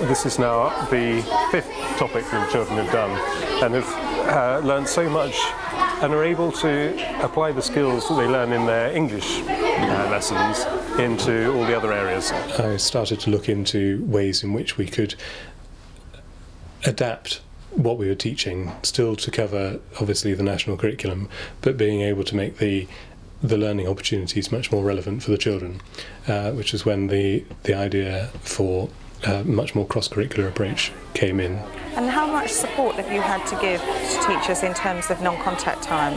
this is now the 5th topic that the children have done, and have learned so much and are able to apply the skills that they learn in their English lessons into all the other areas. I started to look into ways in which we could adapt what we were teaching, still to cover obviously the national curriculum, but being able to make the learning opportunities much more relevant for the children, which is when the idea for a much more cross-curricular approach came in. And how much support have you had to give to teachers in terms of non-contact time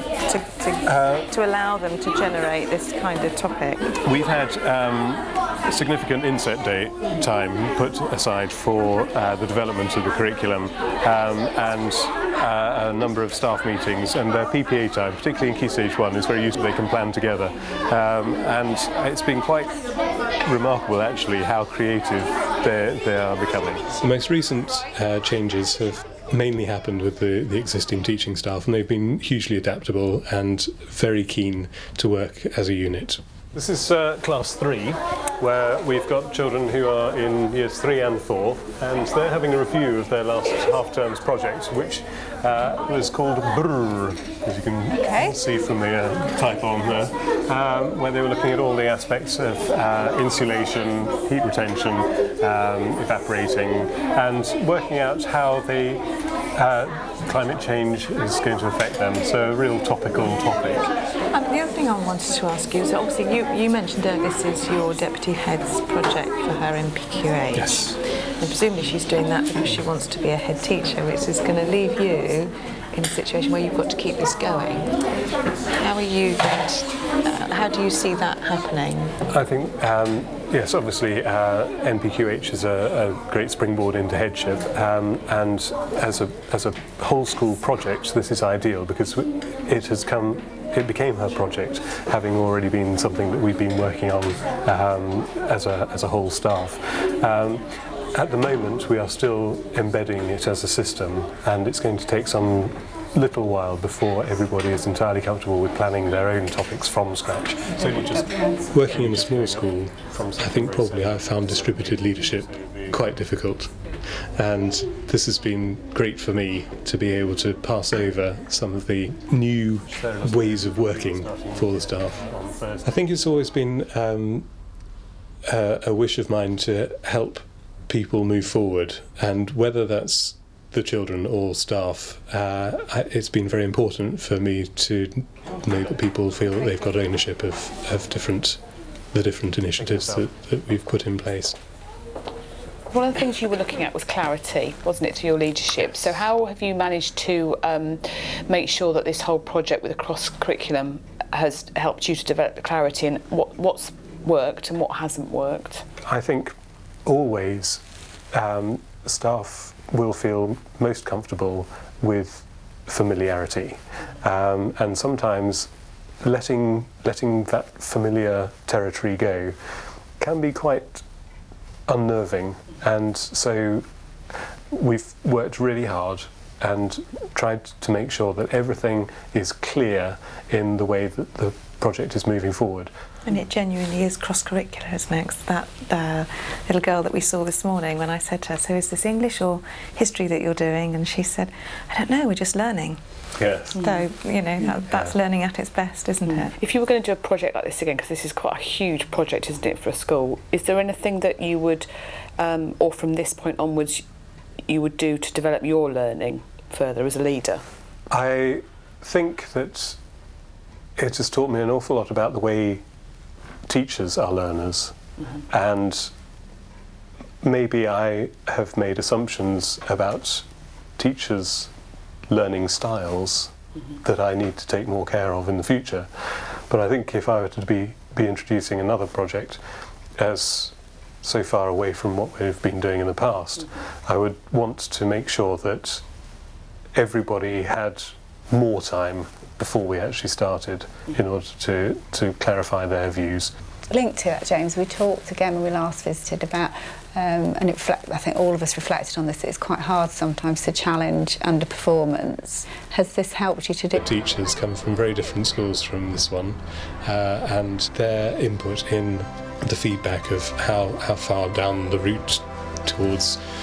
to allow them to generate this kind of topic? We've had significant inset day time put aside for the development of the curriculum, and a number of staff meetings, and their PPA time, particularly in Key Stage 1, is very useful. They can plan together, and it's been quite remarkable actually how creative they are becoming. The most recent changes have mainly happened with the existing teaching staff, and they've been hugely adaptable and very keen to work as a unit. This is class 3, where we've got children who are in years 3 and 4, and they're having a review of their last half-term's project, which was called BRRR, as you can see from the type on there, where they were looking at all the aspects of insulation, heat retention, evaporating, and working out how climate change is going to affect them, so a real topical topic. The other thing I wanted to ask you is, obviously you mentioned earlier this is your deputy head's project for her NPQH. Yes. And presumably she's doing that because she wants to be a head teacher, which is going to leave you in a situation where you've got to keep this going. How are you going to, how do you see that happening? I think, yes, obviously NPQH is a great springboard into headship, and as a whole school project this is ideal because it became her project, having already been something that we've been working on as a whole staff. At the moment we are still embedding it as a system, and it's going to take some little while before everybody is entirely comfortable with planning their own topics from scratch. So just working in a small school, I think probably I've found distributed leadership quite difficult, and this has been great for me to be able to pass over some of the new ways of working for the staff. I think it's always been a wish of mine to help people move forward, and whether that's the children or staff, it's been very important for me to know that people feel that they've got ownership of the different initiatives that we've put in place. One of the things you were looking at was clarity, wasn't it, to your leadership? So how have you managed to make sure that this whole project with the cross-curriculum has helped you to develop the clarity, and what's worked and what hasn't worked? I think always staff will feel most comfortable with familiarity, and sometimes letting that familiar territory go can be quite unnerving, and so we've worked really hard and tried to make sure that everything is clear in the way that the project is moving forward. And it genuinely is cross-curricular, isn't it? 'Cause that little girl that we saw this morning, when I said to her, so is this English or history that you're doing? And she said, I don't know, we're just learning. Yes. So, you know, that's learning at its best, isn't it? If you were going to do a project like this again, because this is quite a huge project, isn't it, for a school, is there anything that you would, or from this point onwards, you would do to develop your learning further as a leader? I think that it has taught me an awful lot about the way teachers are learners, and maybe I have made assumptions about teachers' learning styles that I need to take more care of in the future. But I think if I were to be introducing another project as so far away from what we've been doing in the past, I would want to make sure that everybody had more time before we actually started in order to clarify their views. Linked to that, James, we talked again when we last visited about, and I think all of us reflected on this, it's quite hard sometimes to challenge underperformance. Has this helped you to do? Teachers come from very different schools from this one, and their input in the feedback of how far down the route towards